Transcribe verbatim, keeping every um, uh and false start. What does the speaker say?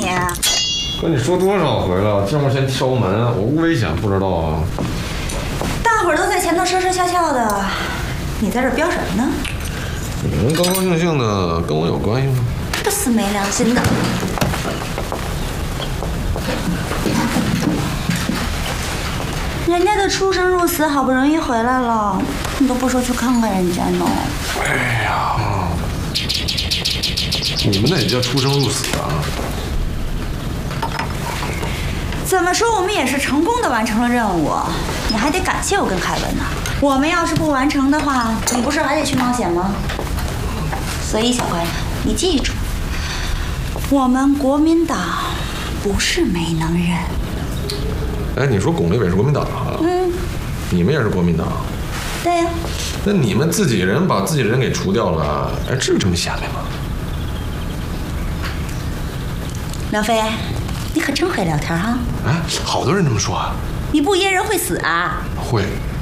你？ 跟你说多少回了，进屋先敲门，我屋危险不知道啊？ 大伙儿都在前头说说笑笑的，你在这飙什么呢？ 你们高高兴兴的，跟我有关系吗？ 不死没良心的！人家都出生入死，好不容易回来了，你都不说去看看人家呢？ 哎呀，你们那也叫出生入死啊？ 怎么说，我们也是成功的完成了任务，你还得感谢我跟凯文呢。我们要是不完成的话，你不是还得去冒险吗？所以小乖，你记住，我们国民党不是没能人。 哎，你说巩立伟是国民党啊？ 嗯， 你们也是国民党？ 对呀。 那你们自己人把自己人给除掉了，哎，至于这么下面吗？ 梁飞，你可真会聊天哈！ 哎，好多人这么说啊。 你不噎人会死啊？ 会。